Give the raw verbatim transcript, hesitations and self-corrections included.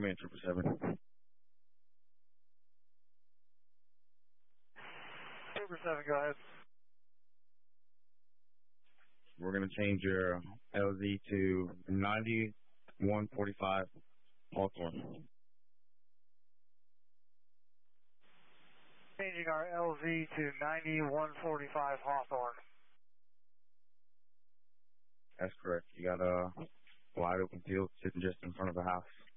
in, triple seven. Triple seven, go ahead. We're going to change your L Z to ninety-one forty-five Hawthorne. Changing our L Z to ninety-one forty-five Hawthorne. That's correct. You got a wide open field sitting just in front of the house.